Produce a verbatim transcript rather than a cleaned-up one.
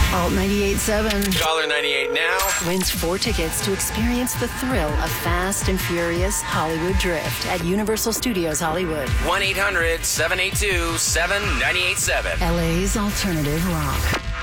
Alt ninety-eight point seven one ninety-eight now. wins four tickets to experience the thrill of Fast and Furious Hollywood Drift at Universal Studios Hollywood. one eight hundred seven eight two seven nine eight seven. L A's alternative rock.